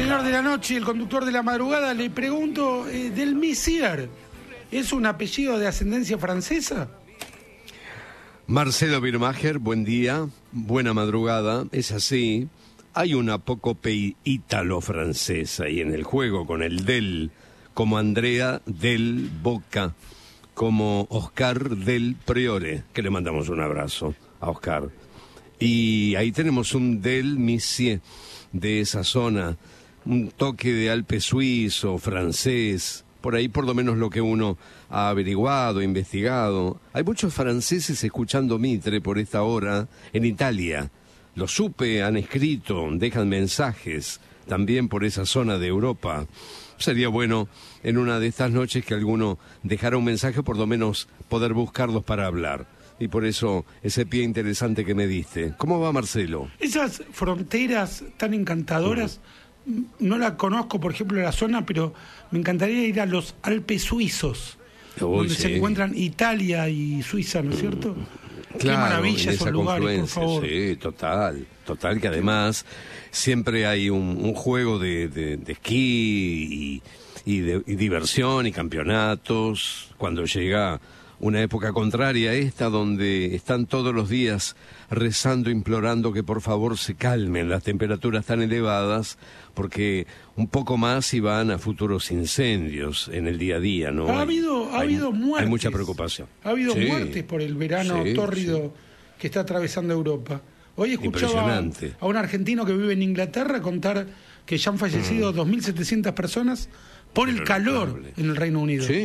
señor de la noche, el conductor de la madrugada, le pregunto, del Messier, ¿es un apellido de ascendencia francesa? Marcelo Birmacher, buen día, buena madrugada, es así. Hay una apócope ítalo-francesa y en el juego con el del, como Andrea del Boca, como Oscar del Priore, que le mandamos un abrazo a Oscar. Y ahí tenemos un del Messier, de esa zona, un toque de Alpe suizo, francés, por ahí por lo menos lo que uno ha averiguado, investigado. Hay muchos franceses escuchando Mitre por esta hora en Italia. Lo supe, han escrito, dejan mensajes también por esa zona de Europa. Sería bueno en una de estas noches que alguno dejara un mensaje, por lo menos poder buscarlos para hablar. Y por eso ese pie interesante que me diste. ¿Cómo va, Marcelo? Esas fronteras tan encantadoras, no la conozco, por ejemplo, la zona, pero me encantaría ir a los Alpes suizos, donde se encuentran Italia y Suiza, ¿no es cierto? Claro, qué maravilla esos lugares, por favor. Sí, total, que además siempre hay un juego de esquí y diversión y campeonatos. Cuando llega una época contraria a esta, donde están todos los días rezando, implorando que por favor se calmen las temperaturas tan elevadas, porque un poco más y van a futuros incendios en el día a día, ¿no? Ha habido muertes. Hay mucha preocupación. Ha habido muertes por el verano tórrido que está atravesando Europa. Hoy escuchaba a un argentino que vive en Inglaterra contar que ya han fallecido 2.700 personas por el calor en el Reino Unido. Sí,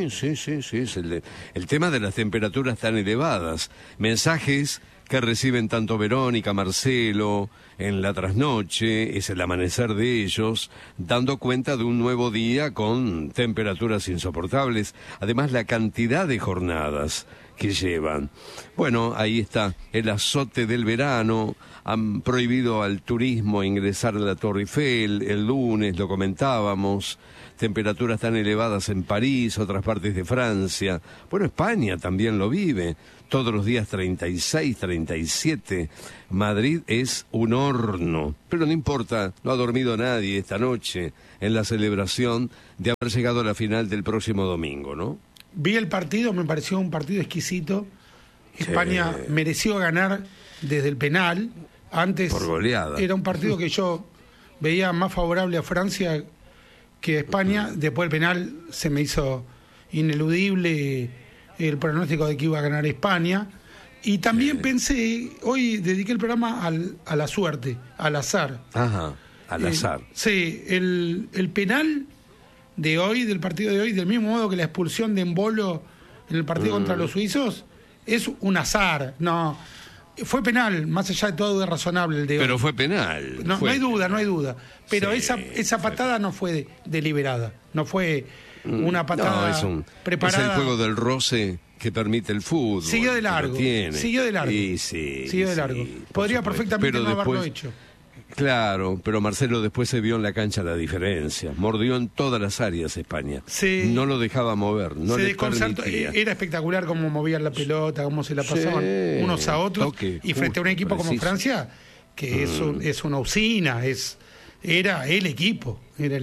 es el tema de las temperaturas tan elevadas. Mensajes que reciben tanto Verónica, Marcelo, en la trasnoche, es el amanecer de ellos, dando cuenta de un nuevo día con temperaturas insoportables. Además, la cantidad de jornadas que llevan. Bueno, ahí está el azote del verano. Han prohibido al turismo ingresar a la Torre Eiffel. El lunes lo comentábamos. Temperaturas tan elevadas en París, otras partes de Francia. Bueno, España también lo vive. Todos los días 36, 37. Madrid es un horno. Pero no importa, no ha dormido nadie esta noche en la celebración de haber llegado a la final del próximo domingo, ¿no? Vi el partido, me pareció un partido exquisito. España mereció ganar desde el penal. Antes por goleada. Era un partido que yo veía más favorable a Francia que a España. Después del penal se me hizo ineludible el pronóstico de que iba a ganar España. Y también pensé, hoy dediqué el programa a la suerte, al azar. Ajá, al azar. Sí, el penal de hoy, del partido de hoy, del mismo modo que la expulsión de Embolo en el partido contra los suizos, es un azar. No, fue penal, más allá de todo duda razonable el de hoy. Pero fue penal. No hay duda. Pero esa patada no fue deliberada, no fue una patada preparada. Es el juego del roce que permite el fútbol. Siguió de largo. Siguió de largo. Podría perfectamente no haberlo hecho. Claro, pero Marcelo después se vio en la cancha la diferencia. Mordió en todas las áreas España. No lo dejaba mover, no le permitía. Era espectacular cómo movían la pelota, cómo se la pasaban unos a otros. Y frente a un equipo como Francia, que es una usina, era el equipo.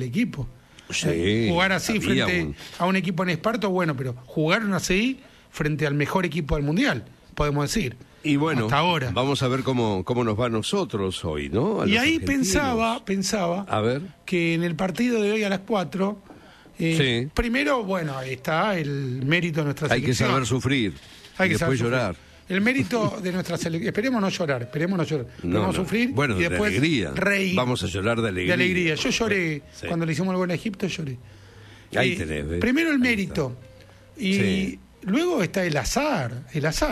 Jugar así frente a un equipo en esparto, bueno, pero jugaron así frente al mejor equipo del Mundial, podemos decir. Y bueno, hasta ahora. Vamos a ver cómo nos va a nosotros hoy, ¿no? Y ahí pensaba a ver, que en el partido de hoy a las 4, primero, bueno, está el mérito de nuestra selección. Hay que saber sufrir y después llorar. El mérito de nuestra selección, esperemos no llorar. Vamos a sufrir y después alegría. Reír. Vamos a llorar de alegría. De alegría. Yo lloré cuando le hicimos el gol a Egipto, lloré. Ahí tenés, ¿ves? Primero el mérito y luego está el azar.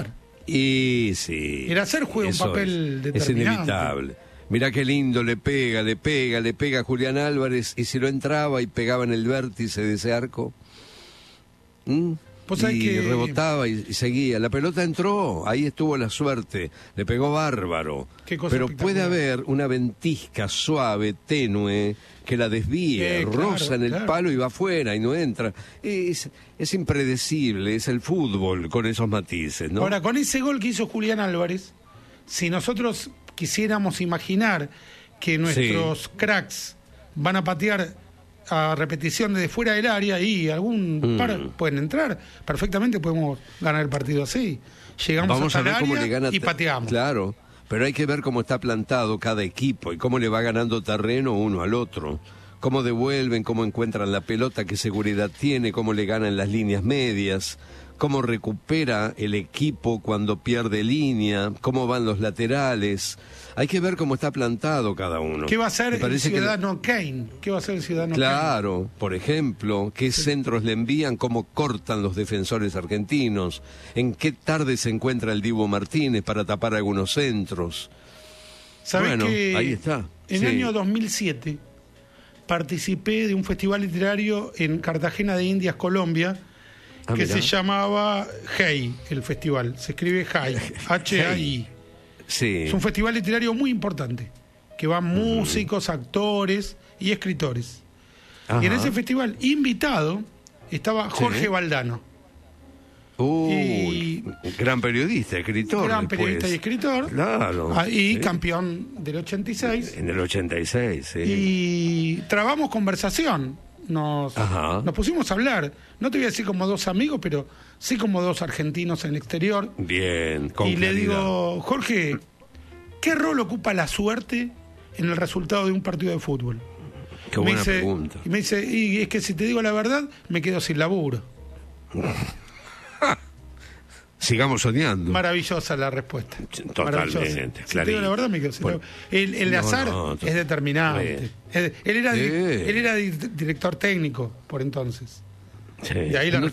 Y sí. El azar juega un papel determinante. Es inevitable. Mirá qué lindo, le pega a Julián Álvarez, y si lo entraba y pegaba en el vértice de ese arco. Y rebotaba y seguía. La pelota entró, ahí estuvo la suerte, le pegó bárbaro. Pero puede haber una ventisca suave, tenue, que la desvíe, roza en el palo y va afuera y no entra. Es impredecible, es el fútbol con esos matices, ¿no? Ahora, con ese gol que hizo Julián Álvarez, si nosotros quisiéramos imaginar que nuestros cracks van a patear a repetición desde fuera del área y algún par pueden entrar. Perfectamente podemos ganar el partido así. Llegamos Vamos hasta a ver el cómo área le gana, y pateamos. Claro, pero hay que ver cómo está plantado cada equipo y cómo le va ganando terreno uno al otro. Cómo devuelven, cómo encuentran la pelota, qué seguridad tiene, cómo le ganan las líneas medias, cómo recupera el equipo cuando pierde línea, cómo van los laterales. Hay que ver cómo está plantado cada uno. ¿Qué va a hacer el Ciudadano Kane? ¿Qué va a hacer el Ciudadano Kane? Claro, por ejemplo, qué centros le envían, cómo cortan los defensores argentinos, en qué tarde se encuentra el Dibu Martínez para tapar algunos centros. ¿Sabés que ahí está. En el año 2007 participé de un festival literario en Cartagena de Indias, Colombia, que se llamaba Hey, el festival. Se escribe Hey, H-A-I. Sí. Es un festival literario muy importante, que van músicos, actores y escritores. Ajá. Y en ese festival, invitado, estaba Jorge Valdano. Gran periodista, escritor. Gran periodista y escritor. Claro. Y campeón del 86. En el 86, sí. Y trabamos conversación. Nos pusimos a hablar. No te voy a decir como dos amigos, pero sí como dos argentinos en el exterior. Bien, con Y claridad. le digo, Jorge, ¿qué rol ocupa la suerte en el resultado de un partido de fútbol? Qué buena pregunta. Y me dice, y es que si te digo la verdad, me quedo sin laburo. Sigamos soñando. Maravillosa la respuesta. Totalmente, Si te digo la verdad, me quedo sin laburo. El azar es determinante. Él era director técnico por entonces. Sí. Y ahí la ¿No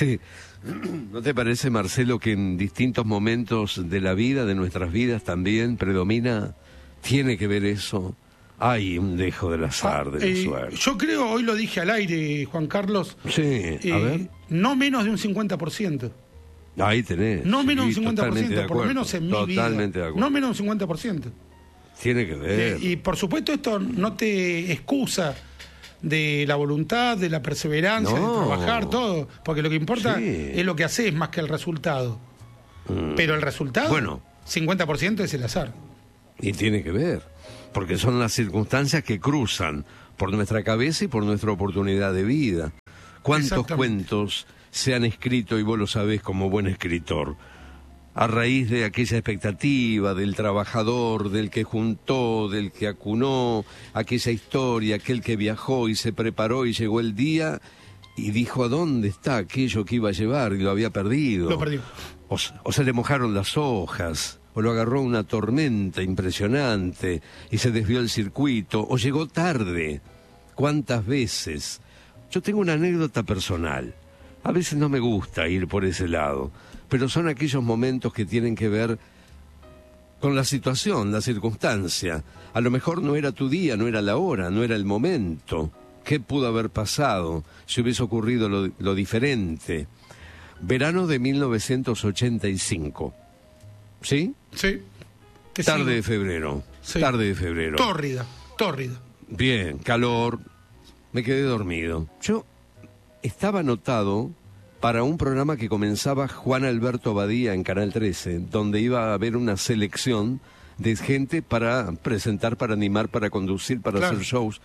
te parece, Marcelo, que en distintos momentos de la vida, de nuestras vidas también predomina, tiene que ver eso? Hay un dejo del azar, de la suerte. Yo creo, hoy lo dije al aire, Juan Carlos, Sí, a ver. no menos de un 50%. Ahí tenés. No menos de Sí, un 50%, por lo menos en mi vida. Totalmente de acuerdo. No menos de un 50%. Tiene que ver. Y por supuesto esto no te excusa de la voluntad, de la perseverancia, de trabajar, todo. Porque lo que importa es lo que haces más que el resultado. Pero el resultado, 50% es el azar. Y tiene que ver. Porque son las circunstancias que cruzan por nuestra cabeza y por nuestra oportunidad de vida. ¿Cuántos cuentos se han escrito, y vos lo sabés como buen escritor, a raíz de aquella expectativa del trabajador, del que juntó, del que acunó, aquella historia, aquel que viajó y se preparó y llegó el día y dijo a dónde está aquello que iba a llevar y lo había perdido? Lo perdió. O se le mojaron las hojas, o lo agarró una tormenta impresionante y se desvió el circuito, o llegó tarde. ¿Cuántas veces? Yo tengo una anécdota personal. A veces no me gusta ir por ese lado, pero son aquellos momentos que tienen que ver con la situación, la circunstancia. A lo mejor no era tu día, no era la hora, no era el momento. ¿Qué pudo haber pasado si hubiese ocurrido lo diferente? Verano de 1985. ¿Sí? Sí. Tarde de febrero. Sí. Tarde de febrero. Tórrida. Bien, calor. Me quedé dormido. Yo estaba anotado para un programa que comenzaba Juan Alberto Badía en Canal 13, donde iba a haber una selección de gente para presentar, para animar, para conducir, para hacer shows.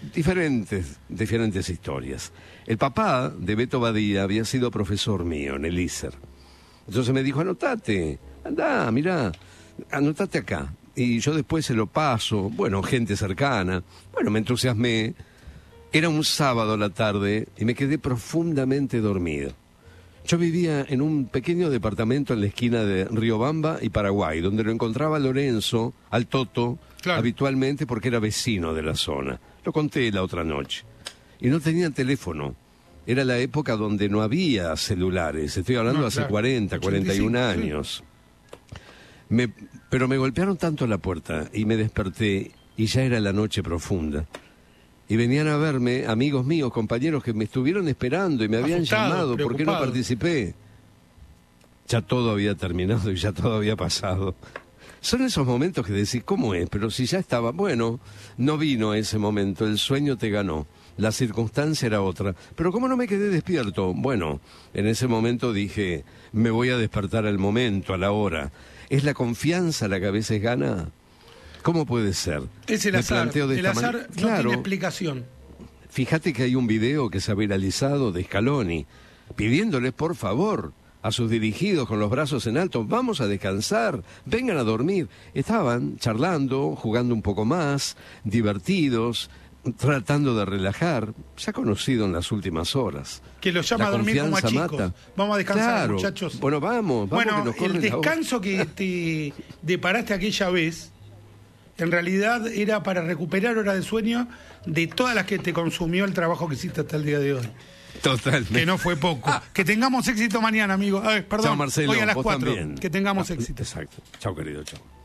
Diferentes historias. El papá de Beto Badía había sido profesor mío en el ISER. Entonces me dijo, anotate, andá, mirá, anotate acá. Y yo después se lo paso, bueno, gente cercana. Bueno, me entusiasmé. Era un sábado a la tarde y me quedé profundamente dormido. Yo vivía en un pequeño departamento en la esquina de Riobamba y Paraguay, donde lo encontraba Lorenzo, al Toto, habitualmente porque era vecino de la zona. Lo conté la otra noche. Y no tenía teléfono. Era la época donde no había celulares. Estoy hablando hace 40, 41 años. Pero me golpearon tanto la puerta y me desperté y ya era la noche profunda. Y venían a verme amigos míos, compañeros que me estuvieron esperando y me habían llamado. ¿Por qué no participé? Ya todo había terminado y ya todo había pasado. Son esos momentos que decís, ¿cómo es? Pero si ya estaba, bueno, no vino ese momento, el sueño te ganó, la circunstancia era otra. Pero ¿cómo no me quedé despierto? Bueno, en ese momento dije, me voy a despertar al momento, a la hora. ¿Es la confianza la que a veces gana? ¿Cómo puede ser? Es el Me azar. planteo de El esta azar manera. no Claro, tiene explicación. fíjate que hay un video que se ha viralizado de Scaloni pidiéndoles por favor a sus dirigidos con los brazos en alto, vamos a descansar, vengan a dormir. Estaban charlando, jugando un poco más, divertidos, tratando de relajar. Se ha conocido en las últimas horas. Que los llama La a dormir como a confianza chicos. mata. Vamos a descansar, Claro. muchachos. Bueno, vamos que nos Bueno, corren el la voz. descanso que te deparaste aquella vez, en realidad era para recuperar horas de sueño de todas las que te consumió el trabajo que hiciste hasta el día de hoy. Totalmente. Que no fue poco. Que tengamos éxito mañana, amigo. Perdón, Chao, Marcelo. hoy a las Vos 4. también. Que tengamos éxito. Exacto. Chao, querido. Chao.